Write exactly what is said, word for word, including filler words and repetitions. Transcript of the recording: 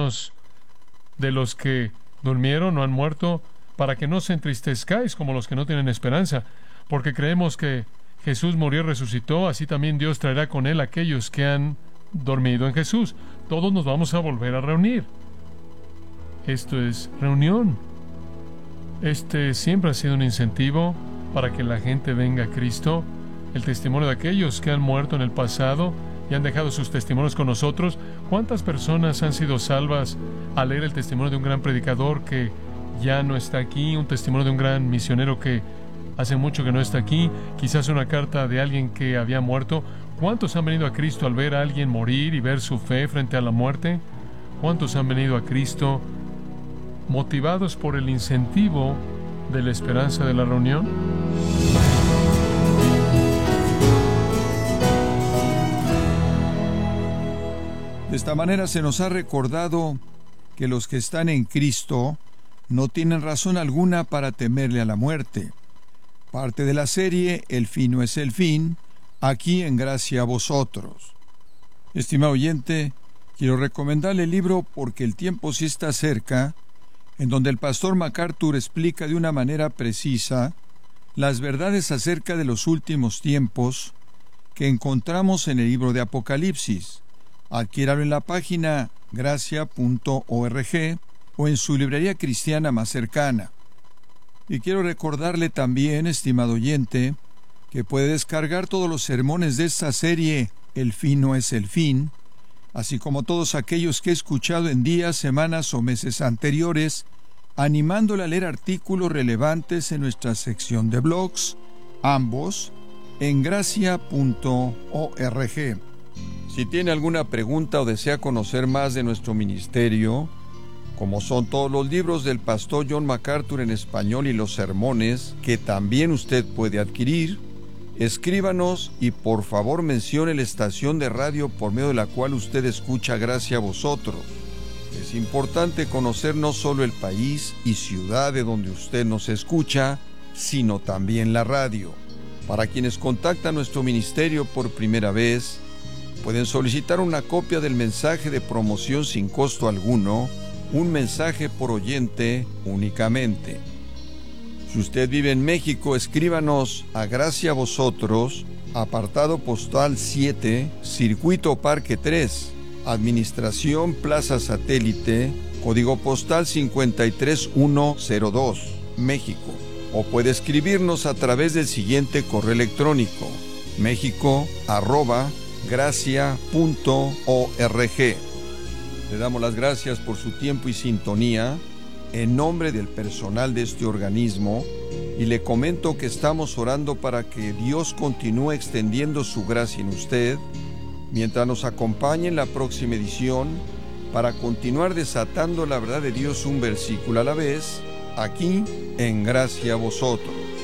algunos de los que durmieron o han muerto, para que no se entristezcáis como los que no tienen esperanza, porque creemos que Jesús murió y resucitó, así también Dios traerá con él a aquellos que han dormido en Jesús. Todos nos vamos a volver a reunir. Esto es reunión. Este siempre ha sido un incentivo para que la gente venga a Cristo. El testimonio de aquellos que han muerto en el pasado y han dejado sus testimonios con nosotros. ¿Cuántas personas han sido salvas al leer el testimonio de un gran predicador que ya no está aquí? Un testimonio de un gran misionero que hace mucho que no está aquí. Quizás una carta de alguien que había muerto. ¿Cuántos han venido a Cristo al ver a alguien morir y ver su fe frente a la muerte? ¿Cuántos han venido a Cristo motivados por el incentivo de la esperanza de la reunión? De esta manera se nos ha recordado que los que están en Cristo no tienen razón alguna para temerle a la muerte. Parte de la serie El fin no es el fin, aquí en Gracia a Vosotros. Estimado oyente, quiero recomendarle el libro Porque el tiempo sí está cerca, en donde el pastor MacArthur explica de una manera precisa las verdades acerca de los últimos tiempos que encontramos en el libro de Apocalipsis. Adquiéralo en la página gracia punto org o en su librería cristiana más cercana. Y quiero recordarle también, estimado oyente, que puede descargar todos los sermones de esta serie El fin no es el fin, así como todos aquellos que he escuchado en días, semanas o meses anteriores, animándole a leer artículos relevantes en nuestra sección de blogs, ambos en gracia punto org. Si tiene alguna pregunta o desea conocer más de nuestro ministerio, como son todos los libros del pastor John MacArthur en español y los sermones que también usted puede adquirir, escríbanos y por favor mencione la estación de radio por medio de la cual usted escucha Gracia a Vosotros. Es importante conocer no solo el país y ciudad de donde usted nos escucha, sino también la radio. Para quienes contactan nuestro ministerio por primera vez, pueden solicitar una copia del mensaje de promoción sin costo alguno, un mensaje por oyente únicamente. Si usted vive en México, escríbanos a Gracia a Vosotros, apartado postal siete, Circuito Parque tres, Administración Plaza Satélite, código postal cincuenta y tres mil ciento dos, México. O puede escribirnos a través del siguiente correo electrónico, mexico arroba gracia punto org. Le damos las gracias por su tiempo y sintonía en nombre del personal de este organismo y le comento que estamos orando para que Dios continúe extendiendo su gracia en usted mientras nos acompañe en la próxima edición para continuar desatando la verdad de Dios un versículo a la vez aquí en Gracia a Vosotros.